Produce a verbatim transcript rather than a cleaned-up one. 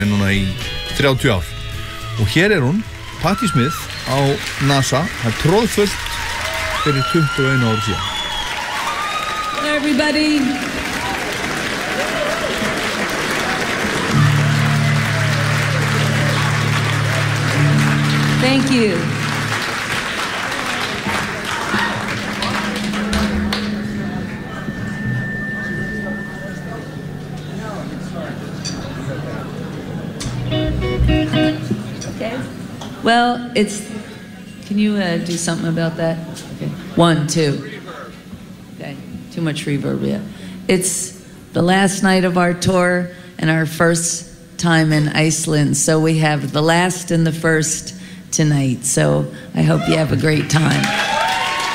núna í þrjátíu ár. Og hér er hún, Patti Smith á NASA. Það er tróðfullt fyrir tuttugu og einu ári síðan. Hello everybody. Thank you. Okay. Well, it's, can you uh, do something about that? Okay. One, two. Okay, too much reverb, yeah. It's the last night of our tour and our first time in Iceland, so we have the last and the first tonight. So I hope you have a great time.